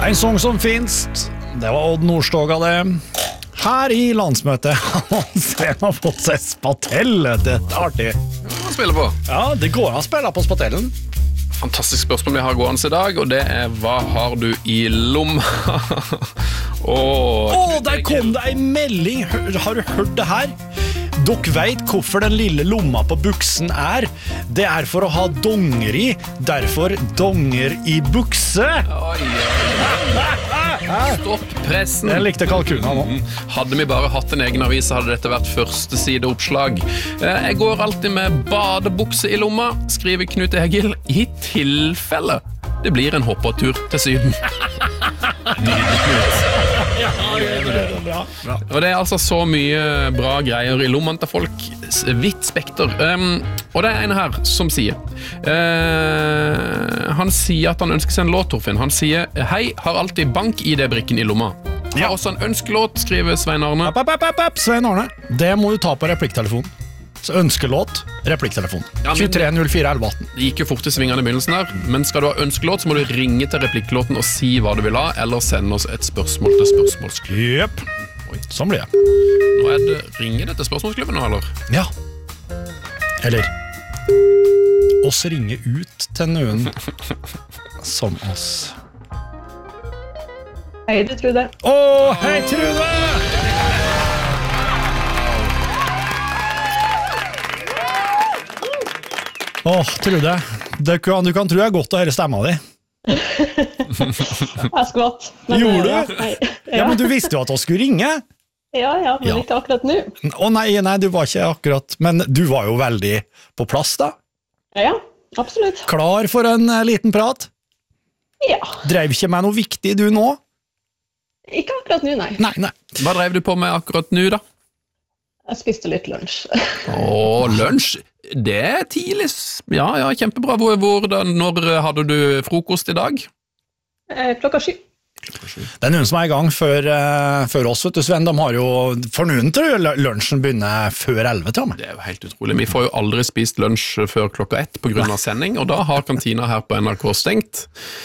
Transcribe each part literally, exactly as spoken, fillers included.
En sång som finst, det var Odd Nordstoga det. Her i landsmøtet han ser man fått seg spatell. Det er artig. Hva spiller på? Ja, det går an å spille på spatellen. Fantastisk spørsmål vi har gående i dag, og det er hva har du i lomma? Åh, Åh, der kom det en melding. Hør- Har du hørt det her? Dere vet hvorfor den lille lomma på buksen er. Det er for å ha donger i. Derfor donger i bukse. Oi, stopp pressen. Jeg likte kalkuna nå. Hadde vi bare hatt en egen avis, så hadde dette vært første sideoppslag. Eh, Jeg går alltid med badebukse i lomma, skriver Knut Egil, i tilfelle det blir en hoppetur til Syden. Nydelig, Knut. Og det er altså så mye bra greier i lommen til folk. S- Vidt spekter. Um, og det er en her som sier uh, Han sier at han ønsker seg en låt, Torfinn. Han sier hei, har alltid bank-I D-brikken i lomma. Har Ja. også en ønskelåt, skriver Svein Arne. App, app, app, app, app. Svein Arne, det må du ta på replikktelefonen. Så ønskelåt, replikktelefonen. Ja, men- tjuetre null fire elleve atten. Det gikk jo fort i svingene i begynnelsen her, men skal du ha ønskelåt, så må du ringe til replikklåten og si hva du vil ha, eller sende oss et spørsmål til spørsmålsklubben. Jep. Sånn blir det. Nå er det, ringer det til spørsmålsklubben nå, eller? Ja. Eller oss ringe ut til noen som oss. Hei, du Trude. Å, hei Trude! Åh, Trude, det kan, du kan tro jeg er godt å høre stemma di. Jeg skvatt. Men, Gjorde du? ja, nei, Ja, men du visste jo at oss skulle ringe. ja, ja, men Ja. ikke akkurat nå. Å nei, nei, du var ikke akkurat, men du var jo veldig på plass da. Ja, absolutt. Klar for en eh, liten prat. Ja, Drev ikke med noe viktig du nå? ikke akkurat nå, nei. Nei, nei. Hva drev du på med akkurat nå, da? Jeg spiste litt lunsj. Å, lunsj. Det er tidlig. Ja, ja, kjempebra. Hvor, hvor, da, når hadde du frokost i dag? Eh, Klokka sju. Det er noen som er i gang før, eh, før oss, vet du, Sven. De har jo, for noen tror jeg lunsjen begynner før elleve, tror jeg. Det er jo helt utrolig. Vi får jo aldri spist lunsj før klokka ett på grunn av sending, og da har kantina her på N R K stengt.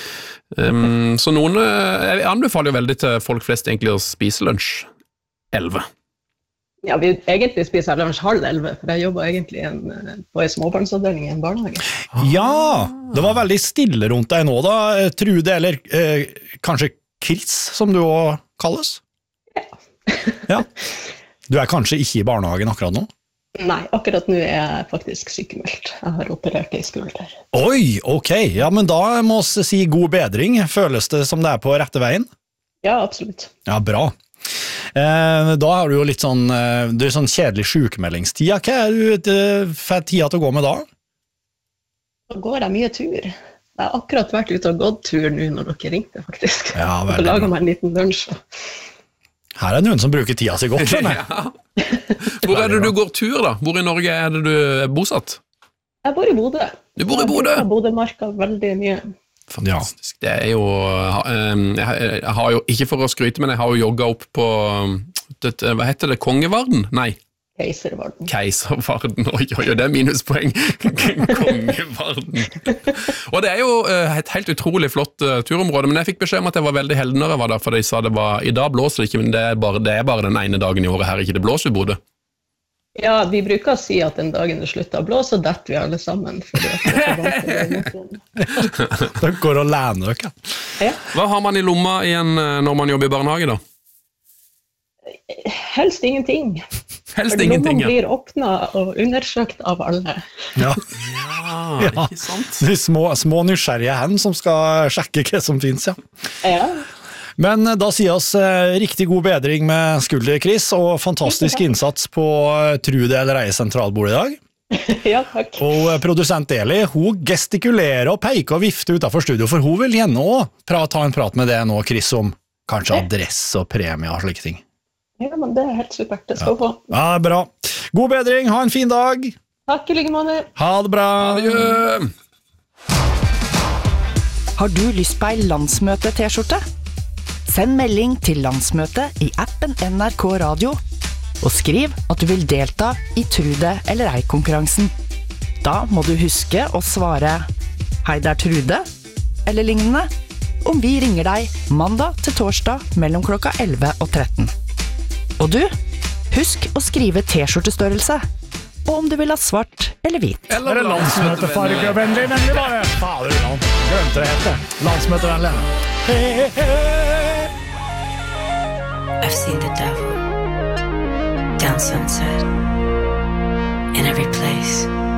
Um, så noen, eh, jeg anbefaler jo veldig til folk flest egentlig å spise lunsj elleve. Ja, vi egentlig spiser lunsj halv elleve, for jeg jobber egentlig i en, eh, på en småbarnsavdeling i en barnehage. Ja, det var veldig stille rundt deg nå da, eh, Trude, eller eh, kanskje Chris, som du også kalles? Ja. Ja. Du er kanskje ikke i barnehagen akkurat nå? Nei, akkurat nå er jeg faktisk sykemeldt. Jeg har operert i skulder. Oi, ok, ja, men da må vi si god bedring. Føles det som det er på rette veien? Ja, absolutt. Ja, bra. Eh, da har du jo litt sånn, eh, det er sånn kjedelig sykemeldingstid. Hva er du eh, får tida til å gå med da? Da går jeg mye tur. Jeg har akkurat vært ute og gått tur nå når dere ringte, faktisk. Ja, Og veldig laget bra. meg en liten lunsj. Her er noen som bruker tida si godt, skjønner jeg. Ja. Hvor er det du går tur, da? Hvor i Norge er det du er bosatt? Jeg bor i Bodø. Du bor i Bodø? Jeg bor i Bodømarka veldig mye. Fantastisk. Det er jo eh, jeg, jeg har jo, ikke for å skryte, men jeg har jo jogget opp på det, hva heter det, Kongevarden? Nei, Keiservarden. Keiservarden. Oi, oi, oi, det er minuspoeng. Kongevarden. Og det er jo eh, et helt utrolig flott eh, turområde, men jeg fikk beskjed om at jeg var veldig heldig når jeg var der, for de sa det var, i dag blåser det ikke, men det er bare, det er bare den ene dagen i året her ikke det blåser i Bodø. Ja, vi bruker å si at den dagen det slutter å blåse, så detter vi alle sammen. Fordi at det er så vant til det motsatte. Det går å læne dere. Ja, Hva har man i lomma igjen eh, når man jobber i barnehage da? helst ingenting. Helst For ingenting, lommene ja. blir åpnet og undersøkt av alle. Ja. Ja, Ja. ikke sant? De små, små nysgjerrige hen som skal sjekke hva som finnes, ja. Ja, Men eh, da sier oss eh, riktig god bedring med skulder, Chris, og fantastisk innsats på eh, Trude eller Eie sentralbord i dag. ja takk. Og eh, produsent Eli, hun gestikulerer og peker og vifter utenfor studio, for hun vil gjerne også ta en prat med det nå, Chris, om kanskje adresse og premie og slike ting. Ja, men det er helt supert. Det skal få. Ja, bra. God bedring, ha en fin dag. Takk i like måte. Ha det bra. Adjø! Har du lyst på ei landsmøte-T-skjorte? Send melding til landsmøtet i appen N R K Radio, og skriv at du vil delta i Trude eller ei-konkurransen. Da må du huske å svare «Hei, det er Trude», eller lignende, om vi ringer deg mandag til torsdag mellom klokka elleve og tretten. Og du, husk å skrive T-skjortestørrelse, og om du vil ha svart eller hvit. Eller landsmøtefargevennlig, nemlig bare. Fader, han glemte det helt det. Landsmøtevennlig. I've seen the devil down sunset in every place.